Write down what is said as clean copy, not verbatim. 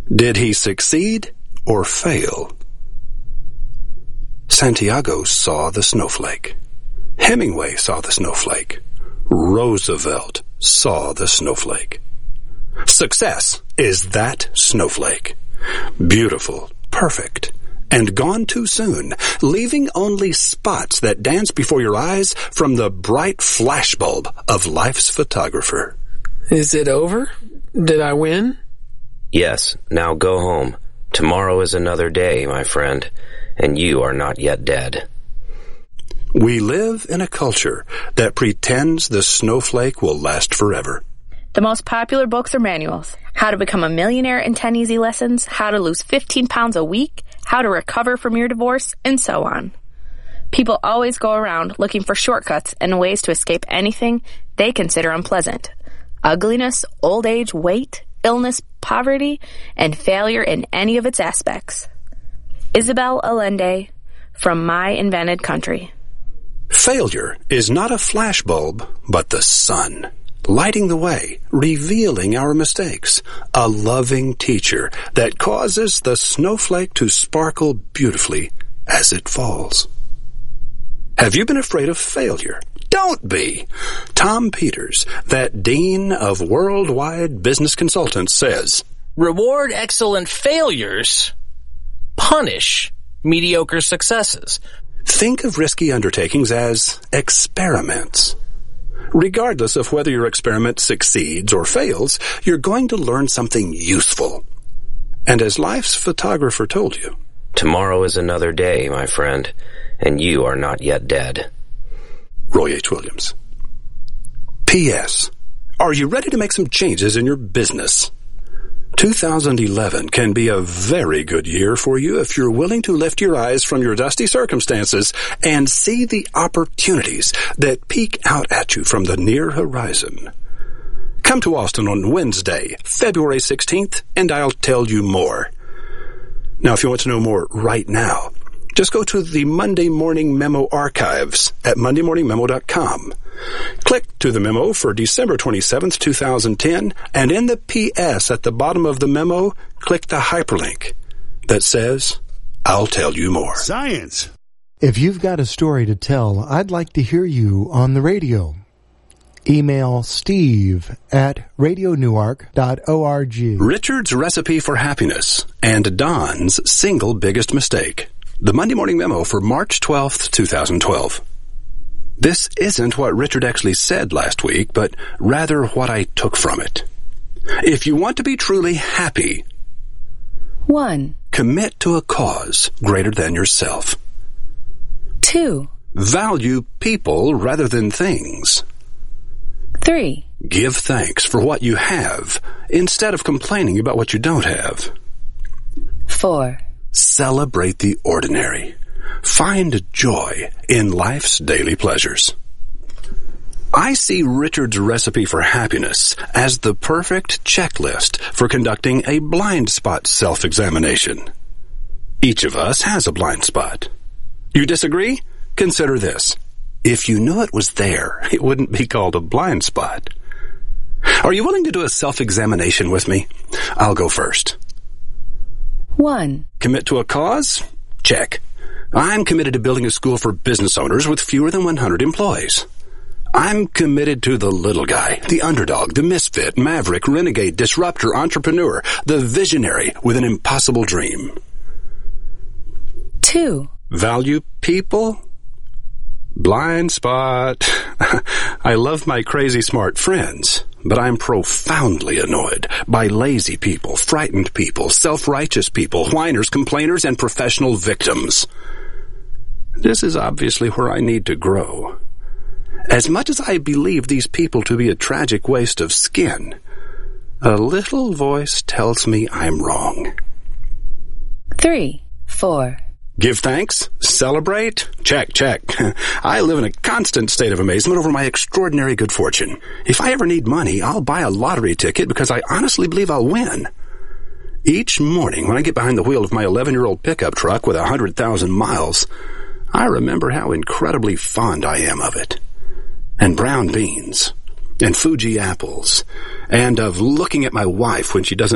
Did he succeed or fail? Santiago saw the snowflake. Hemingway saw the snowflake. Roosevelt saw the snowflake. Success is that snowflake. Beautiful, perfect, and gone too soon, leaving only spots that dance before your eyes from the bright flashbulb of life's photographer. Is it over? Did I win? Yes, now go home. Tomorrow is another day, my friend, and you are not yet dead. We live in a culture that pretends the snowflake will last forever. The most popular books are manuals. How to become a millionaire in 10 easy lessons, how to lose 15 pounds a week, how to recover from your divorce, and so on. People always go around looking for shortcuts and ways to escape anything they consider unpleasant. Ugliness, old age, weight, illness, poverty, and failure in any of its aspects. Isabel Allende, from My Invented Country. Failure is not a flashbulb, but the sun, lighting the way, revealing our mistakes, a loving teacher that causes the snowflake to sparkle beautifully as it falls. Have you been afraid of failure? Don't be. Tom Peters, that dean of worldwide business consultants, says, "Reward excellent failures, punish mediocre successes." Think of risky undertakings as experiments. Regardless of whether your experiment succeeds or fails, you're going to learn something useful. And as life's photographer told you, tomorrow is another day, my friend, and you are not yet dead. Roy H. Williams. P.S. Are you ready to make some changes in your business? 2011 can be a very good year for you if you're willing to lift your eyes from your dusty circumstances and see the opportunities that peek out at you from the near horizon. Come to Austin on Wednesday, February 16th, and I'll tell you more. Now, if you want to know more right now, just go to the Monday Morning Memo archives at mondaymorningmemo.com. Click to the memo for December 27th, 2010, and in the PS at the bottom of the memo, click the hyperlink that says, I'll tell you more. Science. If you've got a story to tell, I'd like to hear you on the radio. Email steve@radionewark.org. Richard's Recipe for Happiness and Don's Single Biggest Mistake. The Monday Morning Memo for March 12th, 2012. This isn't what Richard actually said last week, but rather what I took from it. If you want to be truly happy, 1. Commit to a cause greater than yourself. 2. Value people rather than things. 3. Give thanks for what you have instead of complaining about what you don't have. 4. Celebrate the ordinary. Find joy in life's daily pleasures. I see Richard's Recipe for Happiness as the perfect checklist for conducting a blind spot self-examination. Each of us has a blind spot. You disagree? Consider this. If you knew it was there, it wouldn't be called a blind spot. Are you willing to do a self-examination with me? I'll go first. 1. Commit to a cause? Check. I'm committed to building a school for business owners with fewer than 100 employees. I'm committed to the little guy, the underdog, the misfit, maverick, renegade, disruptor, entrepreneur, the visionary with an impossible dream. 2. Value people? Blind spot. I love my crazy smart friends, but I'm profoundly annoyed by lazy people, frightened people, self-righteous people, whiners, complainers, and professional victims. This is obviously where I need to grow. As much as I believe these people to be a tragic waste of skin, a little voice tells me I'm wrong. 3. 4. Give thanks? Celebrate? Check, check. I live in a constant state of amazement over my extraordinary good fortune. If I ever need money, I'll buy a lottery ticket because I honestly believe I'll win. Each morning when I get behind the wheel of my 11-year-old pickup truck with 100,000 miles, I remember how incredibly fond I am of it. And brown beans. And Fuji apples. And of looking at my wife when she doesn't